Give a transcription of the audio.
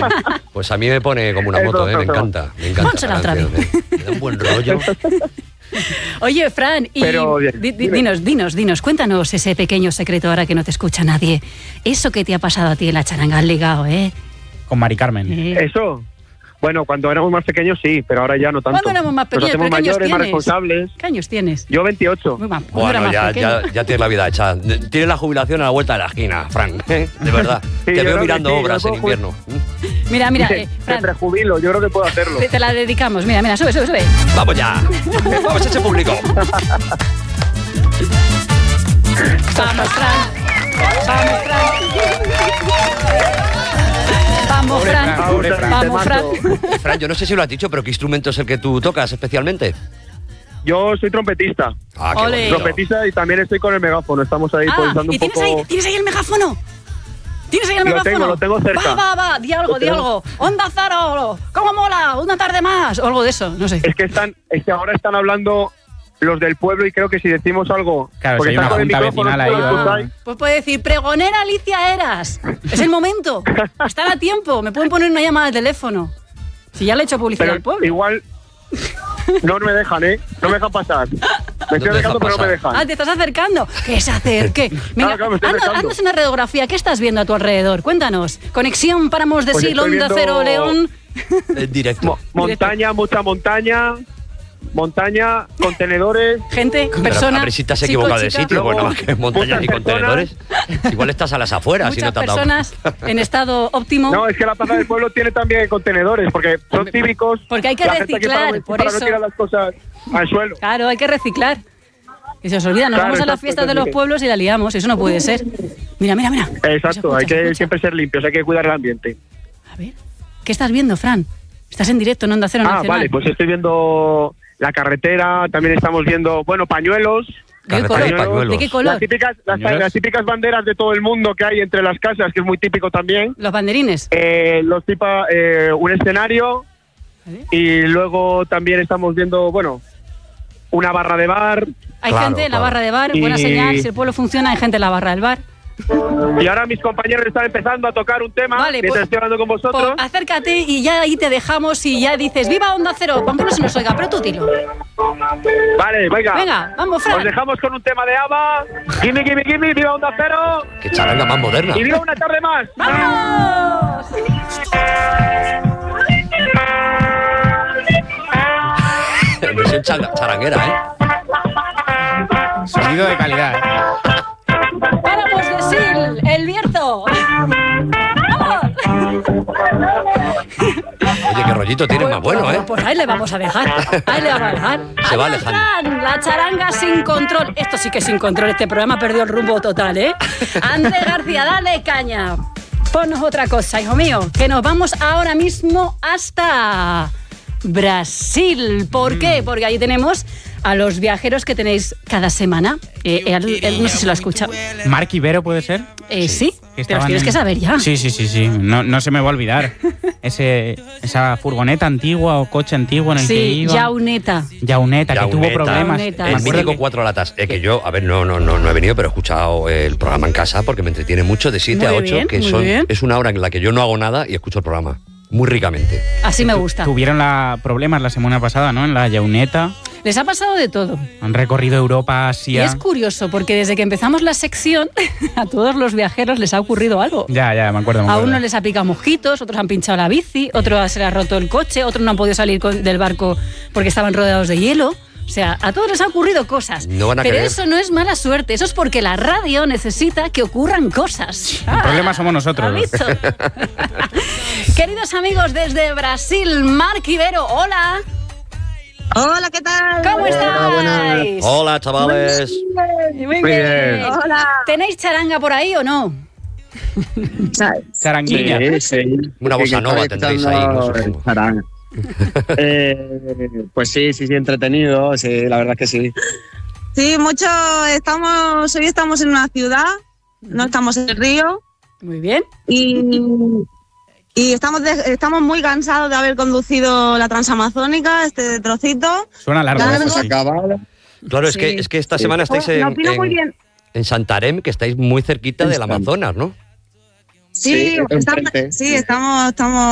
Pues a mí me pone como una moto, me encanta. Pónsela otra vez. Me da un buen rollo. Oye, Fran, y Pero, dinos, cuéntanos ese pequeño secreto ahora que no te escucha nadie. Eso que te ha pasado a ti en la charanga, has ligado, ¿eh? Con Mari Carmen. Eso. Bueno, cuando éramos más pequeños sí, pero ahora ya no tanto. ¿Cuándo éramos más pequeños? Nos hacemos mayores, más responsables. ¿Qué años tienes? Yo 28. Bueno, ya tienes la vida hecha. Tienes la jubilación a la vuelta de la esquina, Fran. De verdad. Sí, te veo mirando sí, obras en invierno. Mira, Fran. Me prejubilo, yo creo que puedo hacerlo. Te la dedicamos. Mira, sube. Vamos ya. Vamos a ese público. Vamos, Fran. Vamos, Fran. Fran, yo no sé si lo has dicho, pero ¿qué instrumento es el que tú tocas especialmente? Yo soy trompetista. Ah, qué bonito. Trompetista y también estoy con el megáfono. Estamos ahí improvisando un poco. ¿Tienes ahí el megáfono? ¿Tienes ahí el megáfono? Lo tengo cerca. Va, di algo. Onda Cero, ¿cómo mola? Una tarde más. O algo de eso, no sé. Es que ahora están hablando los del pueblo y creo que si decimos algo... Claro, porque si hay una junta vecinal ahí. Pues puede decir, pregonera Alicia Eras. Es el momento. Están a tiempo. Me pueden poner una llamada de teléfono. Si ya le he hecho publicidad al pueblo. Igual... No me dejan, ¿eh? No me dejan pasar. Me estoy acercando, pero no me dejan. Ah, te estás acercando. Que se acerque. Mira, claro, me estoy acercando. Haznos una radiografía. ¿Qué estás viendo a tu alrededor? Cuéntanos. Conexión Páramos de Sil, Onda Cero, León. En directo. Montaña, mucha montaña. Montaña, contenedores. Gente, personas. A ver si te has equivocado de sitio, pues nada más que montañas y contenedores. Igual estás a las afueras y no te has dado. Muchas personas en estado óptimo. No, es que la Plaza del Pueblo tiene también contenedores, porque son típicos. Porque hay que reciclar, por eso. No tirar las cosas al suelo. Claro, hay que reciclar. Y se os olvida, nos vamos a las fiestas de los pueblos y la liamos, eso no puede ser. Mira. Exacto, hay que siempre ser limpios, hay que cuidar el ambiente. A ver, ¿qué estás viendo, Fran? Estás en directo en Onda Cero Nacional. Vale, pues estoy viendo la carretera, también estamos viendo, pañuelos. ¿De qué color? ¿De qué color? Las típicas banderas de todo el mundo que hay entre las casas, que es muy típico también. ¿Los banderines? Un escenario. ¿Vale? Y luego también estamos viendo, una barra de bar. Hay gente en la barra de bar, buena señal, si el pueblo funciona, hay gente en la barra del bar. Y ahora mis compañeros están empezando a tocar un tema mientras estoy hablando con vosotros. Acércate y ya ahí te dejamos y ya dices ¡viva Onda Cero! Aunque no se nos oiga, pero tú dilo. Vale, venga, vamos, Fran. Os dejamos con un tema de ABBA. Gimme, viva Onda Cero. Qué charanga más moderna. Y viva una tarde más. ¡Vamos! Versión charanguera, ¿eh? Sonido de calidad, ¡Páramos de Sil! ¡El Bierzo! Oye, qué rollito tiene más bueno, ¿eh? Pues ahí le vamos a dejar. Se va alejando. Fran, la charanga sin control. Esto sí que es sin control. Este programa perdió el rumbo total, ¿eh? Andrés García, dale caña. Ponnos otra cosa, hijo mío. Que nos vamos ahora mismo hasta Brasil. ¿Por qué? Porque ahí tenemos a los viajeros que tenéis cada semana. Él no sé si lo ha escuchado. ¿Marc Ibero puede ser? Sí, pero los tienes que saber ya. Sí. No se me va a olvidar. Esa furgoneta antigua o coche antiguo en el que iba. Yauneta, que tuvo problemas. El mítico 4 latas. Es que yo, no he venido, pero he escuchado el programa en casa porque me entretiene mucho de 7 a 8, es una hora en la que yo no hago nada y escucho el programa. Muy ricamente. Así me gusta. Tuvieron problemas la semana pasada, ¿no? En la Yauneta. Les ha pasado de todo. Han recorrido Europa, Asia. Y es curioso, porque desde que empezamos la sección, a todos los viajeros les ha ocurrido algo. Ya, me acuerdo. A unos les ha picado mosquitos, otros han pinchado la bici, otros se les ha roto el coche, otros no han podido salir del barco porque estaban rodeados de hielo. O sea, a todos les han ocurrido cosas. Pero eso no es mala suerte, eso es porque la radio necesita que ocurran cosas. El problema somos nosotros. Queridos amigos desde Brasil, Marc Ibero, hola. Hola, ¿qué tal? ¿Cómo estáis? Hola, chavales. Muy bien. Hola. ¿Tenéis charanga por ahí o no? Charanguilla. Sí. Una bossa nova tendréis ahí, ¿no? Pues sí, entretenido, sí, la verdad es que sí. Sí, mucho. Hoy estamos en una ciudad, no estamos en el río. Muy bien. Y estamos muy cansados de haber conducido la Transamazónica, este trocito. Suena largo. Claro, es que esta semana estáis en Santarém, que estáis muy cerquita del Amazonas, ¿no? Sí, estamos